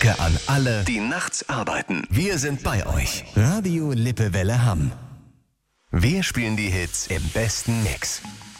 Danke an alle, die nachts arbeiten. Wir sind bei euch. Radio Lippewelle Hamm. Wir spielen die Hits im besten Mix.